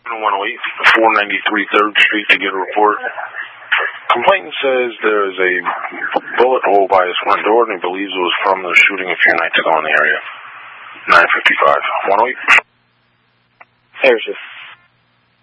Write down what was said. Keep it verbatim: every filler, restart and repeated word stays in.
one oh eight, four ninety-three third Street to get a report. Complainant says there is a bullet hole by his front door and he believes it was from the shooting a few nights ago in the area. nine fifty-five. one oh eight. There's just